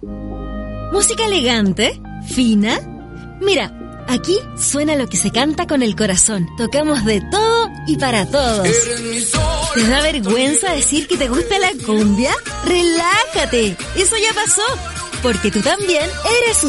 ¿Música elegante? ¿Fina? Mira, aquí suena lo que se canta con el corazón. Tocamos de todo y para todos. ¿Te da vergüenza decir que te gusta la cumbia? ¡Relájate! Eso ya pasó, porque tú también eres